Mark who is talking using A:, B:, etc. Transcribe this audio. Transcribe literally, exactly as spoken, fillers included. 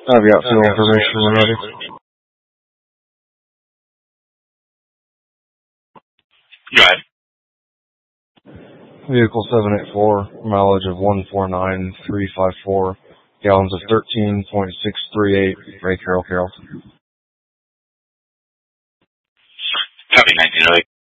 A: I've got fuel information when ready.
B: Go ahead.
A: Vehicle seven eight four, mileage of one four nine three five four, gallons of thirteen point six three eight, Ray Carroll Carroll.
B: Copy, nineteen oh eight.